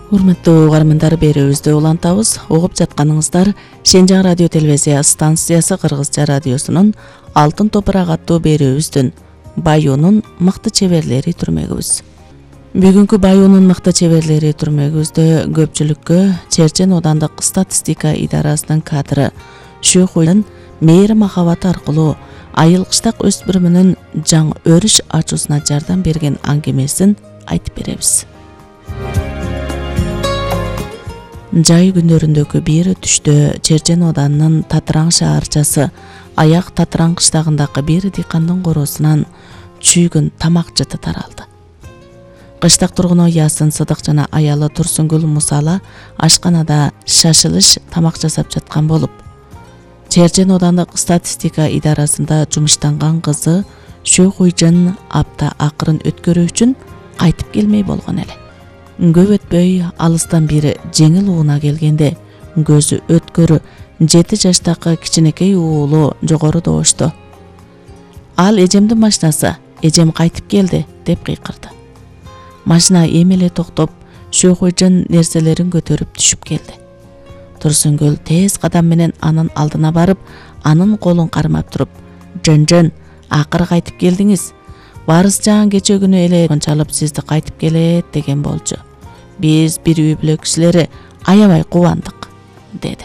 Урматтуу угармандар, берүүбүздү улантабыз. Угуп жатканыңыздар Шенжаң радио телевизия станциясы Кыргызча радиосунун Алтын топурак аттуу берүүбүздүн Баюунун мыкты чеберлери түрмөгүбүз. Бүгүнкү Баюунун мыкты чеберлери түрмөгүбүздө көпчүлүккө Черчен оодандык статистика идарасынын кадры Шүйхуйдун мээри махабаты аркылуу айыл кыштак өспүрүмүнүн жаңы өрүш ачуусуна жардам берген аңгемесин айтып беребиз. Жай күндөрүндөгү бир түштө Черчен оодарынын Татыраң шаарчасы Аяк Татыраң кыштагындагы бир дыйкандын короосунан чүйгүн тамак жыты таралды. Кыштак тургуну Ясын Сыдык жана аялы Турсунгүл Мусала ашканада шашылыш тамак жасап жаткан болуп, Черчен оодандык статистика идарасында жумуштанган кызы Шүйхуйжун апта акырын өткөрүү үчүн кайтып келмей болгон эле. Көп өтпөй алыстан бир жеңил ууна келгенде көзү өткөрү 7 жаштагы кичинекей уулу жогору добушту. Ал эжемдин машинасы, эжем кайтып келди деп кыйкырды. Машина эмеле токтоп, Шүйхуйжун нерселерин көтөрүп түшүп келди. Турсунгүл тез кадам менен анын алдына барып, анын колун кармап туруп, "Жөн, акыры кайтып келдиңиз. Варысжан кече күнү эле чалып сизди кайтып келет деген болчу. Биз бир үй бүлө кишилери аябай кубандык", деди.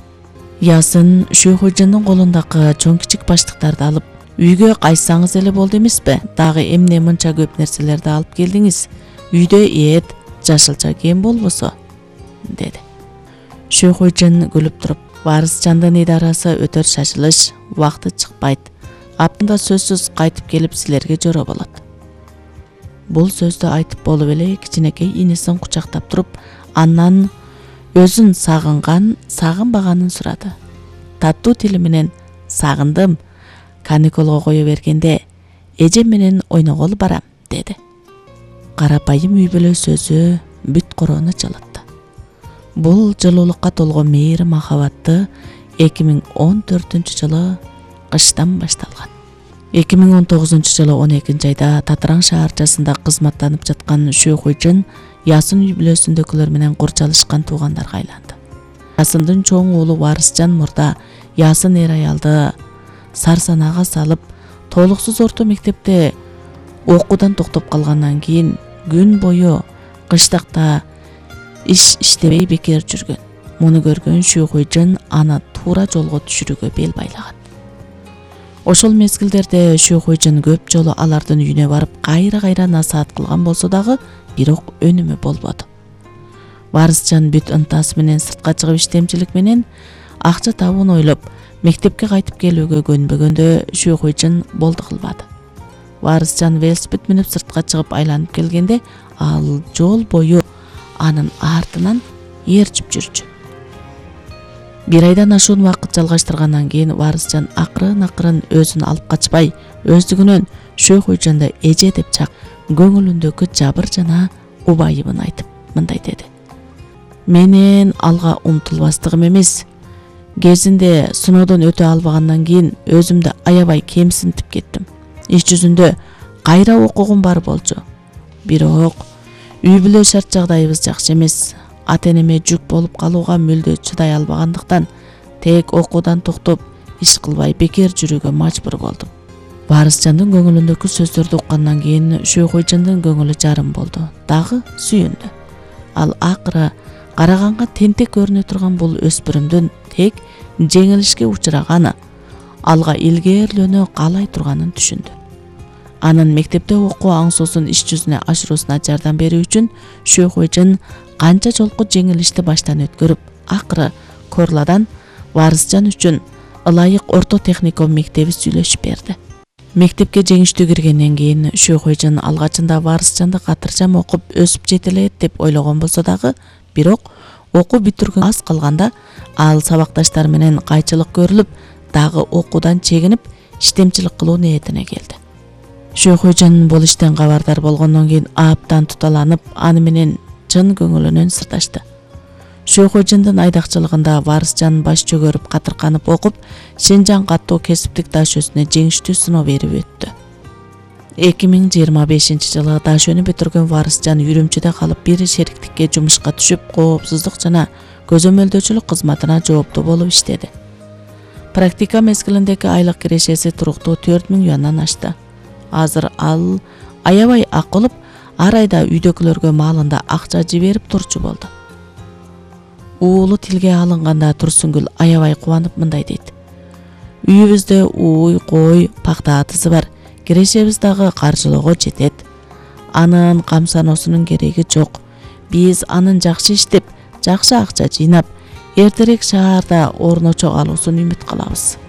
Ясын Шүйхуйжундун колундагы чоң кичик баштыктарды алып, "Үйгө кайтсаңыз эле болду эмеспи? Дагы эмне мынча көп нерселерди алып келдиңиз? Үйдө эт, жашылча кем болбосо", деди. Шүйхуйжун күлүп туруп, "Варысжандын идарасы өтөр шашылыш, убакыты чыкпайт. Аптында сөзсүз кайтып келип силерге жора болот." Бул сөздү айтып болуп эле кичинекей инисин кучактап туруп, андан өзүн сагынбаганын сурады. Таттуу тили менен "Сагындым. Каникулга кое бергенде эжем менен ойногол барам", деди. Карапайым үй бүлө сөзү бүт короону жылытты. Бул жылуулукка толгон мээри махабатты 2014-жылы кыштан башталган. 2019-жылы 12 айда Татыраң шаарчасында кызматтанып жаткан Шүйхуйжун Ясын үй бүлөсүндөгүлөр менен курчалышкан туугандарга айланды. Ясындын чоң уулу Варысжан мурда Ясын эр аялды сарсанага салып, толуксуз орто мектепте окуудан токтоп калгандан кийин күн бою кыштакта иш иштебей бекер жүргөн. Муну көргөн Шүйхуйжун аны туура жолго түшүрүүгө бел байлаган. Ошол мезгилдерде Шүйхуйжун көп жолу алардын үйүнө барып кайра насаат кылган болсо дагы, бирок өнүмү болбоду. Варысжан бүт ынтасы менен сыртка чыгып иштемчилик менен акча табууну ойлоп, мектепке кайтып келүүгө көнбөгөндө Шүйхуйжун болду кылбады. Варысжан велосипед минип сыртка чыгып айланып келгенде, ал жол бою анын артынан ээрчип жүрчү. Бир айдан ашуун убакыт жалгаштыргандан кийин Варысжан акырын өзүн алып качпай, өздүгүнөн Шүйхуйжунду эже деп чак, көңүлүндөгү жабыр жана убайыбын айтып мындай деди: "Менен алга умтулбастыгым эмес. Кезинде сыноодон өтө албагандан кийин өзүмдү аябай кемсинтип кеттим. Иш жүзүндө кайра окугум бар болчу. Бирок үй бүлө шарт жагдайыбыз жакшы эмес. Ата-энеме жүк болуп калууга мүлдө чыдай албагандыктан тек окуудан токтоп, иш кылбай бекер жүрүүгө мажбур болдум." Варысжандын көңүлүндөгү сөздөрдү уккандан кийин Шүйхуйжундун көңүлү жарым болду, дагы сүйүндү. Ал акыры караганга тентек көрүнө турган бул өспүрүмдүн тек жеңилишке учураганы, алга илгээрлөнө каалай турганын түшүндү. Анын мектепте окуу аңсоосун иш жүзүнө ашыруусуна жардам берүү үчүн Шүйхуйжун канча жолку жеңилишти баштан өткөрүп, акыры Корладан Варысжан үчүн ылайык орто техникум мектеби сүйлөшүп берди. Мектепке жеңиштүү киргенден кийин Шүйхуйжун алгачында Варысжанды катыржам окуп өсүп жетелет деп ойлогон болсо дагы, бирок окуу бүтүргөнгө аз калганда ал сабакташтары менен кайчылык көрүлүп, дагы окуудан чегинип, иштемчилик кылуу ниетине келди. Шүйхуйжун бул иштен кабардар болгондон кийин абдан туталанып, аны менен чын көңүлүнөн сырдашты. Шүйхуйжундун айдакчылыгында Варысжан баш чөгөрүп катырканып окуп, Шенжаң каттоо кесиптик даш өсүнө жеңиштүү сыноо берип өттү. 2025-жылы дашөнү бүтүргөн Варысжан үрүмчүдө калып бир шериктикке жумушка түшүп, коопсуздук жана көзөмөлдөөчүлүк кызматына жооптуу болуп иштеди. Практика мезгилиндеги айлык кирешеси туруктуу 4000 юандан ашты. Азыр ал аябай ак болуп, ар айда үйдөгүлөргө маалында акча жиберип турчу болду. Уулу тилге алынганда Турсунгүл аябай кубанып мындай дейт: "Үйүбүздө ууй, кой, пакта атысы бар. Кирешебиз дагы каржылоого жетет. Анын камсаноосунун кереги жок. Биз анын жакшы иштеп, жакшы акча жыйнап, эртерээк шаарда орночо калуусун үмүт кылабыз."